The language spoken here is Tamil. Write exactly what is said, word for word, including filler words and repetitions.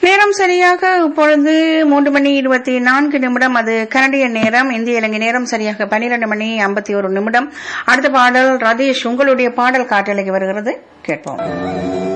நேரம் சரியாக இப்பொழுது மூன்று மணி இருபத்தி நான்கு நிமிடம். அது கனடிய நேரம். இந்திய இலங்கை நேரம் சரியாக பனிரெண்டு மணி ஐம்பத்தி ஒரு நிமிடம். அடுத்த பாடல் ரதீஷ், உங்களுடைய பாடல் காற்றலைக்கு வருகிறது, கேட்போம்.